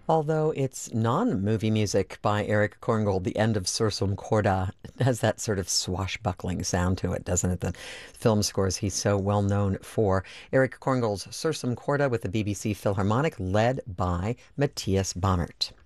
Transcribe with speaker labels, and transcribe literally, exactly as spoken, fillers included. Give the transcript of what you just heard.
Speaker 1: Although it's non-movie music by Eric Korngold, the end of Sursum Corda has that sort of swashbuckling sound to it, doesn't it? The film scores he's so well known for. Eric Korngold's Sursum Corda with the B B C Philharmonic, led by Matthias Bamert.